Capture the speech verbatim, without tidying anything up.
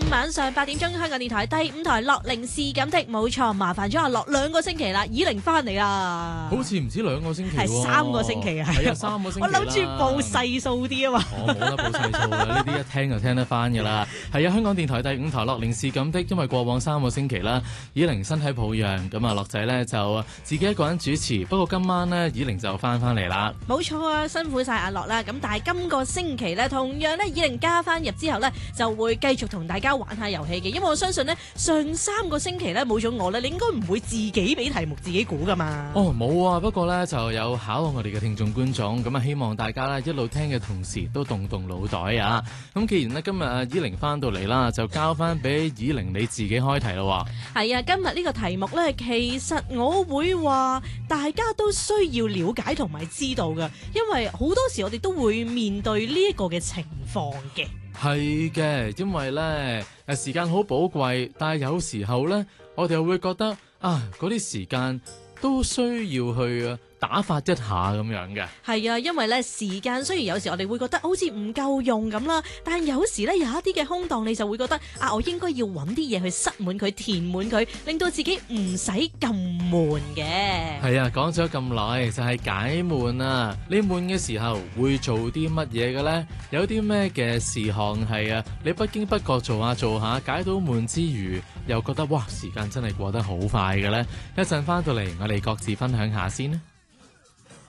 五晚上八點鐘，香港電台第五台樂齡是咁的，冇錯，麻煩咗阿樂兩個星期啦，以玲翻嚟啦， 好似唔止兩個星期喎， 係三個星期啊， 係啊，三個星期我諗住報細數啲啊嘛， 我冇得報細數啦，呢啲一聽就聽得翻噶啦。係啊，香港電台第五台樂齡是咁的，因為過往三個星期啦，以玲身體抱恙，咁啊樂仔咧就自己一個人主持，不過今晚咧以玲就翻翻嚟啦。 冇錯啊，辛苦晒阿樂啦，咁但係今個星期咧，同樣咧以玲加翻入之後咧，就會繼續同大家玩下遊戲嘅，因為我相信咧上三個星期咧冇咗我咧，你應該唔會自己俾題目自己估噶嘛。 哦，冇啊，不過咧就有考我哋嘅聽眾觀眾，咁啊希望大家咧一路聽嘅同時都動動腦袋啊。咁既然咧今日啊以玲翻到嚟啦，就交翻俾以玲你自己開題咯。 係啊，今日呢個題目咧，其實我會話大家都需要了解同埋知道噶，因為好多時我哋都會面對呢一個嘅情況嘅。 係嘅，因為咧誒時間好寶貴，但係有時候咧我哋又會覺得啊嗰啲時間都需要去打發一下咁樣嘅。 係啊，因為咧時間雖然有時我哋會覺得好似唔夠用咁啦，但係有時咧有一啲嘅空檔，你就會覺得啊，我應該要揾啲嘢去塞滿佢，填滿佢，令到自己唔使咁悶嘅。 係啊，講咗咁耐就係解悶啊！你悶嘅時候會做啲乜嘢嘅咧？有啲咩嘅事項係啊？你不經不覺做下做下解到悶之餘，又覺得哇時間真係過得好快嘅咧？一陣翻到嚟，我哋各自分享下先啦。